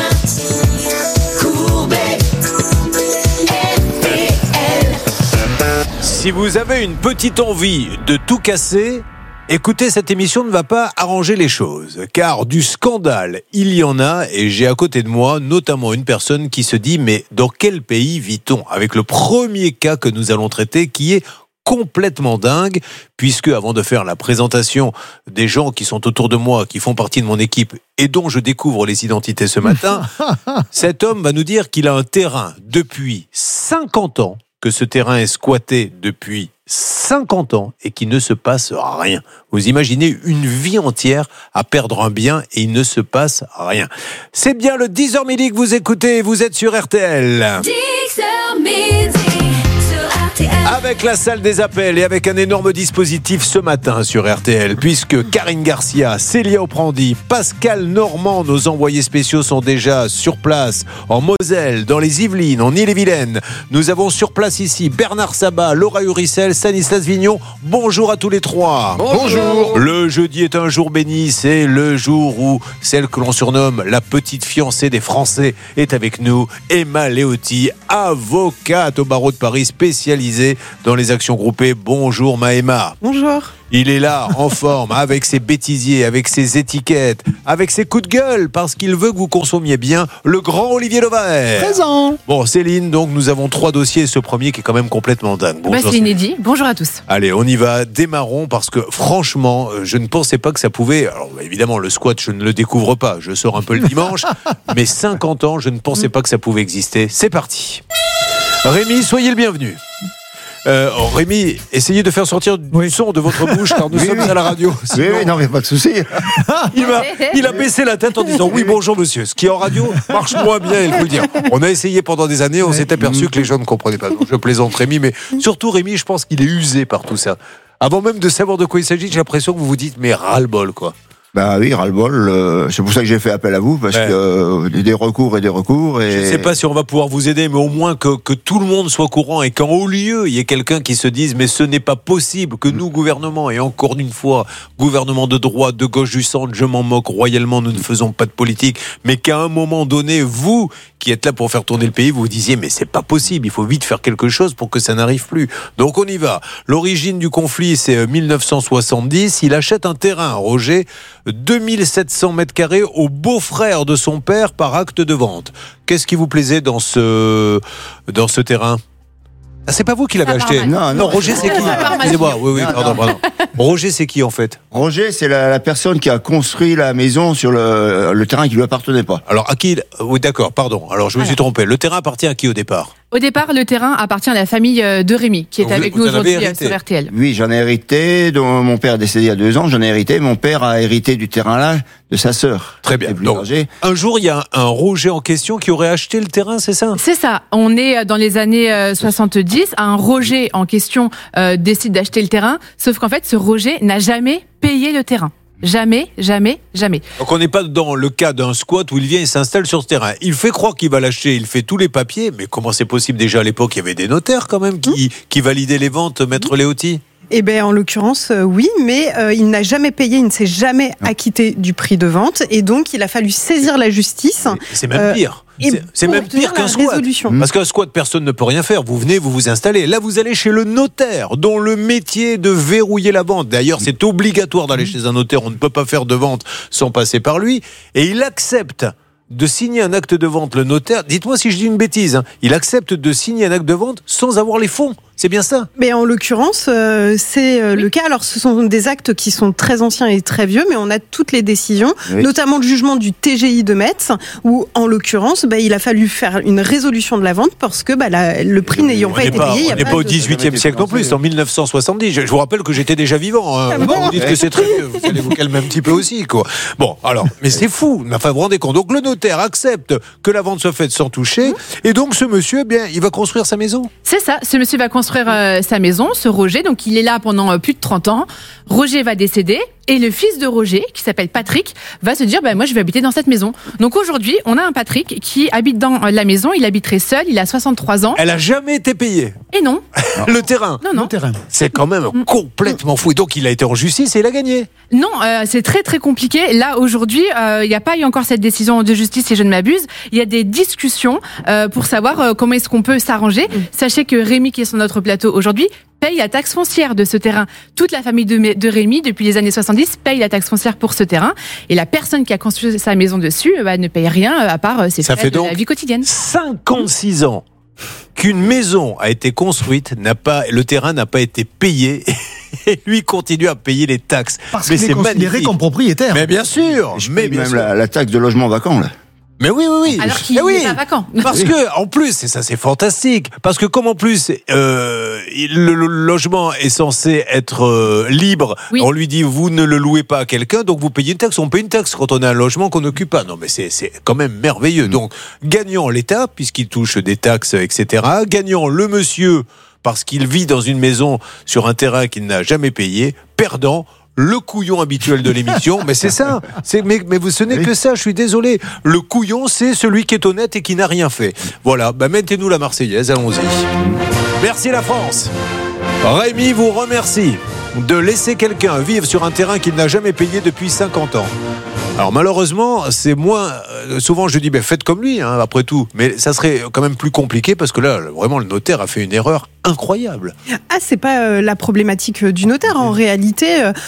Courbet, R T L. Si vous avez une petite envie de tout casser, écoutez, cette émission ne va pas arranger les choses, car du scandale, il y en a, et j'ai à côté de moi notamment une personne qui se dit « mais dans quel pays vit-on ?» avec le premier cas que nous allons traiter qui est complètement dingue, puisque avant de faire la présentation des gens qui sont autour de moi, qui font partie de mon équipe et dont je découvre les identités ce matin, cet homme va nous dire qu'il a un terrain depuis cinquante ans, que ce terrain est squatté depuis cinquante ans et qu'il ne se passe rien. Vous imaginez une vie entière à perdre un bien et il ne se passe rien. C'est bien le dix heures midi que vous écoutez, vous êtes sur R T L. dix heures midi sur R T L. Avec la salle des appels et avec un énorme dispositif ce matin sur R T L, puisque Karine Garcia, Célia Oprandi, Pascal Normand, nos envoyés spéciaux sont déjà sur place en Moselle, dans les Yvelines, en Ille-et-Vilaine. Nous avons sur place ici Bernard Sabat, Laura Uricel, Stanislas Vignon. Bonjour à tous les trois. Bonjour. Le jeudi est un jour béni, c'est le jour où celle que l'on surnomme la petite fiancée des Français est avec nous, Emma Léoty, avocate au barreau de Paris, spécialisée dans les actions groupées. Bonjour Maëma. Bonjour. Il est là, en forme, avec ses bêtisiers, avec ses étiquettes, avec ses coups de gueule, parce qu'il veut que vous consommiez bien le grand Olivier Levaert. Présent. Bon, Céline, donc nous avons trois dossiers, ce premier qui est quand même complètement dingue. Bah, c'est inédit. Bonjour à tous. Allez, on y va, démarrons, parce que franchement, je ne pensais pas que ça pouvait... Alors évidemment, le squat, je ne le découvre pas, je sors un peu le dimanche, mais cinquante ans, je ne pensais pas que ça pouvait exister. C'est parti. Rémi, soyez le bienvenu. Euh, oh, Rémi, essayez de faire sortir du oui. son de votre bouche car nous oui, sommes oui. à la radio. Sinon... Oui, oui, non, mais pas de souci. il, a, il a baissé la tête en disant oui, bonjour monsieur. Ce qui en radio marche moins bien, il faut le dire. On a essayé pendant des années, on s'est aperçu que les gens ne comprenaient pas. Donc, je plaisante Rémi, mais surtout Rémi, je pense qu'il est usé par tout ça. Avant même de savoir de quoi il s'agit, j'ai l'impression que vous vous dites mais ras-le-bol quoi. Bah oui, ras-le-bol. Euh, c'est pour ça que j'ai fait appel à vous, parce ouais. que euh, des recours et des recours. Et... Je ne sais pas si on va pouvoir vous aider, mais au moins que, que tout le monde soit au courant et qu'en haut lieu, il y ait quelqu'un qui se dise mais ce n'est pas possible que nous, gouvernement, et encore une fois, gouvernement de droite, de gauche, du centre, je m'en moque royalement, nous ne faisons pas de politique, mais qu'à un moment donné, vous, qui êtes là pour faire tourner le pays, vous vous disiez mais c'est pas possible, il faut vite faire quelque chose pour que ça n'arrive plus. Donc on y va. L'origine du conflit, c'est mille neuf cent soixante-dix. Il achète un terrain, Roger, deux mille sept cents mètres carrés au beau-frère de son père par acte de vente. Qu'est-ce qui vous plaisait dans ce, dans ce terrain ? Ah, c'est pas vous qui l'avez acheté. Non, non, non, Roger, c'est qui ? Excusez-moi, oui, oui, non, pardon, pardon. Roger, c'est qui en fait ? Roger, c'est la, la personne qui a construit la maison sur le, le terrain qui lui appartenait pas. Alors, à qui ? Oui, d'accord, pardon. Alors, je me suis trompé. Le terrain appartient à qui au départ ? Au départ, le terrain appartient à la famille de Rémi, qui est vous, avec vous nous aujourd'hui sur R T L. Oui, j'en ai hérité. Dont mon père est décédé il y a deux ans. J'en ai hérité. Mon père a hérité du terrain-là de sa sœur. Très bien. Donc, un jour, il y a un Roger en question qui aurait acheté le terrain, c'est ça ? C'est ça. On est dans les années soixante-dix. Un Roger en question euh, décide d'acheter le terrain. Sauf qu'en fait, ce Roger n'a jamais payé le terrain. Jamais, jamais, jamais. Donc on n'est pas dans le cas d'un squat où il vient et s'installe sur ce terrain. Il fait croire qu'il va l'acheter, il fait tous les papiers, mais comment c'est possible ? Déjà à l'époque, il y avait des notaires quand même qui, mmh. qui validaient les ventes, Maître mmh. Léoty ? Eh bien, en l'occurrence, euh, oui, mais euh, il n'a jamais payé, il ne s'est jamais acquitté du prix de vente, et donc il a fallu saisir la justice. C'est même pire. Euh, C'est, c'est même pire qu'un squat. Résolution. Parce qu'un squat, personne ne peut rien faire. Vous venez, vous vous installez. Là, vous allez chez le notaire, dont le métier est de verrouiller la vente. D'ailleurs, c'est obligatoire d'aller chez un notaire. On ne peut pas faire de vente sans passer par lui. Et il accepte de signer un acte de vente, le notaire. Dites-moi si je dis une bêtise. Hein. Il accepte de signer un acte de vente sans avoir les fonds. C'est bien ça ? Mais en l'occurrence, euh, c'est euh, le cas. Alors, ce sont des actes qui sont très anciens et très vieux, mais on a toutes les décisions, oui. notamment le jugement du T G I de Metz, où, en l'occurrence, bah, il a fallu faire une résolution de la vente parce que bah, la, le prix n'ayant pas été pas, payé. On n'est pas, pas au dixhuitième siècle non plus, c'est en mille neuf cent soixante-dix. Je, je vous rappelle que j'étais déjà vivant. Hein. Ah bon vous dites que c'est très vieux, vous allez vous calmer un petit peu aussi, quoi. Bon, alors, mais c'est fou. Enfin, vous vous rendez compte. Donc, le notaire accepte que la vente soit faite sans toucher, mmh. et donc ce monsieur, eh bien, il va construire sa maison. C'est ça. Ce monsieur va construire euh, sa maison. Ce Roger, donc il est là pendant plus de trente ans. Roger va décéder et le fils de Roger, qui s'appelle Patrick, va se dire bah, moi je vais habiter dans cette maison. Donc aujourd'hui, on a un Patrick qui habite dans la maison, il habiterait seul, il a soixante-trois ans. Elle a jamais été payée. Et non. Le terrain. Non, non. Le terrain. C'est quand même mmh. complètement fou. Et donc il a été en justice et il a gagné. Non, euh, c'est très très compliqué. Là aujourd'hui, il euh, n'y a pas eu encore cette décision de justice si je ne m'abuse. Il y a des discussions euh, pour savoir euh, comment est-ce qu'on peut s'arranger. Mmh. Sachez que Rémi, qui est sur notre plateau aujourd'hui, paye la taxe foncière de ce terrain. Toute la famille de, de Rémi, depuis les années soixante-dix, paye la taxe foncière pour ce terrain. Et la personne qui a construit sa maison dessus bah, ne paye rien à part ses Ça frais fait de donc la vie quotidienne. cinquante-six ans qu'une maison a été construite, n'a pas, le terrain n'a pas été payé et lui continue à payer les taxes. Parce mais qu'il c'est est considéré magnifique. Comme propriétaire. Mais bien sûr. Je mais paye bien même sûr. La, la taxe de logement vacant là. Mais oui, oui, oui. Alors qu'il Eh oui. n'est pas vacant. Parce que, en plus, et ça c'est fantastique, parce que comme en plus euh, le, le logement est censé être euh, libre, Oui. on lui dit vous ne le louez pas à quelqu'un, donc vous payez une taxe. On paye une taxe quand on a un logement qu'on n'occupe pas. Non mais c'est, c'est quand même merveilleux. Donc gagnant l'État, puisqu'il touche des taxes, et cetera. Gagnant le monsieur, parce qu'il vit dans une maison sur un terrain qu'il n'a jamais payé. Perdant le couillon habituel de l'émission, mais c'est ça. C'est, mais, mais vous, ce n'est que ça, je suis désolé. Le couillon, c'est celui qui est honnête et qui n'a rien fait. Voilà, bah, mettez-nous la Marseillaise, allons-y. Merci la France. Rémi vous remercie de laisser quelqu'un vivre sur un terrain qu'il n'a jamais payé depuis cinquante ans. Alors malheureusement, c'est moins... Souvent je dis, ben, faites comme lui, hein, après tout. Mais ça serait quand même plus compliqué parce que là, vraiment, le notaire a fait une erreur incroyable. Ah, c'est pas euh, la problématique du notaire. En réalité, euh,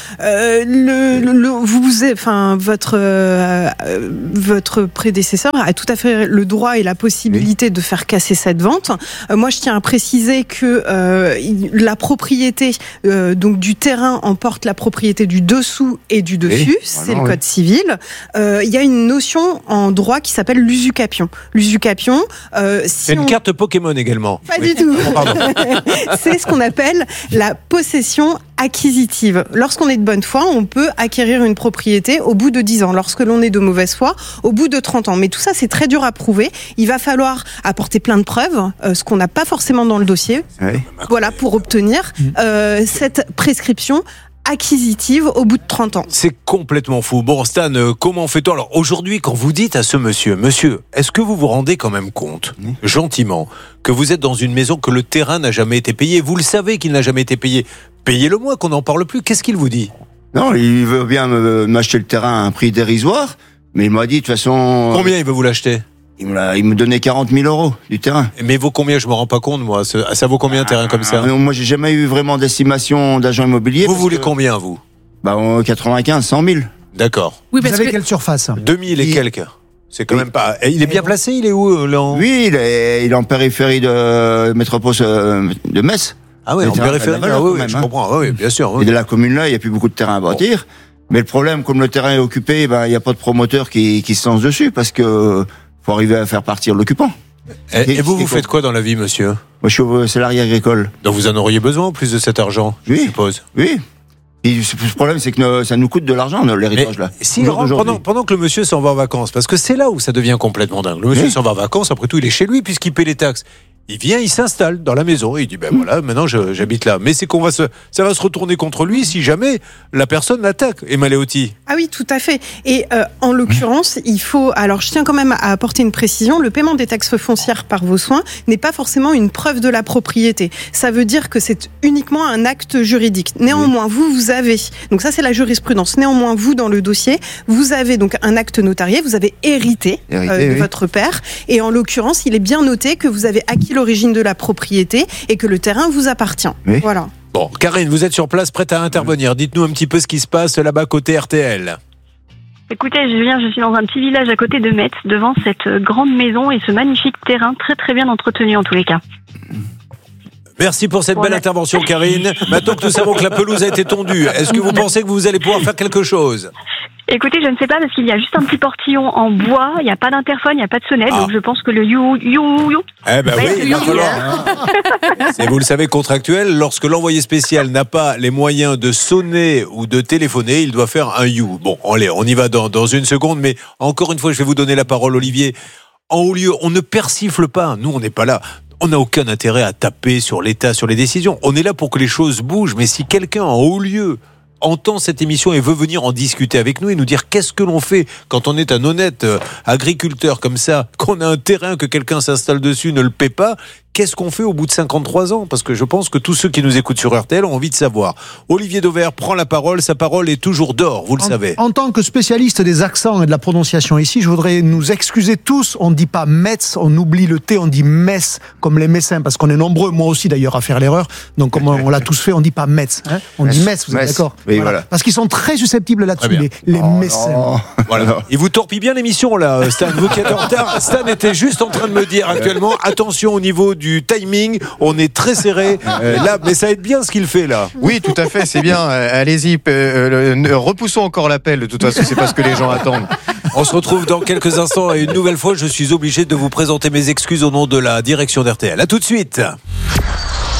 le, le, le- vous, enfin, votre euh, euh, votre prédécesseur a tout à fait le droit et la possibilité de faire casser cette vente. Euh, moi, je tiens à préciser que euh, il- la propriété euh, donc du terrain emporte la propriété du dessous et du dessus. Oui, C'est vraiment, le oui. code civil. Euh, Il y a une notion en droit qui s'appelle l'usucapion. L'usucapion, euh, si C'est une on... carte Pokémon également. Pas Oui. du tout. Oh, pardon. C'est ce qu'on appelle la possession acquisitive. Lorsqu'on est de bonne foi, on peut acquérir une propriété au bout de dix ans. Lorsque l'on est de mauvaise foi, au bout de trente ans. Mais tout ça, c'est très dur à prouver. Il va falloir apporter plein de preuves, euh, ce qu'on n'a pas forcément dans le dossier. Oui. Voilà, pour obtenir euh, cette prescription acquisitive au bout de trente ans. C'est complètement fou. Bon, Stan, euh, comment fait-on? Alors, aujourd'hui, quand vous dites à ce monsieur, monsieur, est-ce que vous vous rendez quand même compte, gentiment, que vous êtes dans une maison que le terrain n'a jamais été payé? Vous le savez qu'il n'a jamais été payé. Payez-le moi, qu'on n'en parle plus. Qu'est-ce qu'il vous dit? Non, il veut bien me- m'acheter le terrain à un prix dérisoire, mais il m'a dit de toute façon... Combien il veut vous l'acheter? Il me, l'a- il me donnait quarante mille euros du terrain. Mais vaut combien? Je me rends pas compte, moi. Ça, ça vaut combien un terrain comme ça? Ah, moi, j'ai jamais eu vraiment d'estimation d'agent immobilier. Vous parce voulez que- combien, vous? Bah, en quatre-vingt-quinze, cent mille. D'accord. Oui, Vous parce avez que quelle surface? deux mille et Il- quelques. C'est quand Oui. même pas... Et il est bien placé? Il est où, euh, là en- Oui, il est, il est en périphérie de métropole euh, de Metz. Ah ouais, Le en terrain, périphérie. ça a de la Ah valeur oui, quand oui, même, je hein. comprends. Ah oui, bien sûr. oui. Et de la commune là, il n'y a plus beaucoup de terrain à bâtir. Mais le problème, comme le terrain est occupé, ben, il n'y a pas de promoteur qui, qui se lance dessus parce que faut arriver à faire partir l'occupant. Et, et vous, C'est vous faites quoi dans la vie, monsieur? Moi, je suis au salarié agricole. Donc vous en auriez besoin en plus de cet argent, je Oui. suppose. Oui. Et le problème, c'est que no- ça nous coûte de l'argent, no- l'héritage là. Si Au il jour rentre d'aujourd'hui. pendant, pendant que le monsieur s'en va en vacances, parce que c'est là où ça devient complètement dingue. Le monsieur Oui. s'en va en vacances, après tout, il est chez lui puisqu'il paie les taxes. Il vient, il s'installe dans la maison et il dit ben voilà, maintenant je- j'habite là. Mais c'est qu'on va se, ça va se retourner contre lui si jamais la personne l'attaque. Et Maléotti. Ah oui, tout à fait. Et euh, en l'occurrence, il faut... Alors, je tiens quand même à apporter une précision. Le paiement des taxes foncières par vos soins n'est pas forcément une preuve de la propriété. Ça veut dire que c'est uniquement un acte juridique. Néanmoins, vous, vous avez... Donc ça, c'est la jurisprudence. Néanmoins, vous, dans le dossier, vous avez donc un acte notarié. Vous avez hérité, Hérité, euh, de oui. votre père. Et en l'occurrence, il est bien noté que vous avez acquis l'origine de la propriété et que le terrain vous appartient. Oui. Voilà. Bon, Karine, vous êtes sur place, prête à intervenir. Dites-nous un petit peu ce qui se passe là-bas côté R T L. Écoutez, je viens, je suis dans un petit village à côté de Metz, devant cette euh, grande maison et ce magnifique terrain, très très bien entretenu en tous les cas. Merci pour cette belle Voilà. intervention, Karine. Maintenant que nous savons que la pelouse a été tondue, est-ce que vous pensez que vous allez pouvoir faire quelque chose? Écoutez, je ne sais pas parce qu'il y a juste un petit portillon en bois, il n'y a pas d'interphone, il n'y a pas de sonnette, Ah. donc je pense que le you you you. Eh ben Ouais, oui, il va you, falloir. C'est, vous le savez, contractuel, lorsque l'envoyé spécial n'a pas les moyens de sonner ou de téléphoner, il doit faire un you. Bon, allez, on y va dans, dans une seconde, mais encore une fois, je vais vous donner la parole, Olivier. En haut lieu, on ne persifle pas. Nous, on n'est pas là. On n'a aucun intérêt à taper sur l'État, sur les décisions. On est là pour que les choses bougent. Mais si quelqu'un en haut lieu entend cette émission et veut venir en discuter avec nous et nous dire qu'est-ce que l'on fait quand on est un honnête euh, agriculteur comme ça, qu'on a un terrain que quelqu'un s'installe dessus, ne le paie pas, qu'est-ce qu'on fait au bout de cinquante-trois ans? Parce que je pense que tous ceux qui nous écoutent sur R T L ont envie de savoir. Olivier Dauvert prend la parole, sa parole est toujours d'or, vous le En, savez. en tant que spécialiste des accents et de la prononciation ici, je voudrais nous excuser tous. On ne dit pas Metz, on oublie le T, on dit Metz, comme les Messins, parce qu'on est nombreux, moi aussi d'ailleurs, à faire l'erreur. Donc comme on, on l'a tous fait, on ne dit pas Metz. Hein, on dit Metz, vous êtes Metz. d'accord? Oui, voilà. Parce qu'ils sont très susceptibles là-dessus, Très bien. les, les Oh, Messins. non. Voilà. Il vous torpille bien l'émission là, Stan. Vous qui êtes en retard. Stan était juste en train de me dire actuellement, attention au niveau du timing, on est très serré. Là, mais ça aide bien ce qu'il fait là. Oui, tout à fait, c'est bien. Euh, Allez-y, euh, euh, repoussons encore l'appel. De toute façon, c'est pas ce que les gens attendent. On se retrouve dans quelques instants et une nouvelle fois, je suis obligé de vous présenter mes excuses au nom de la direction d'R T L. À tout de suite.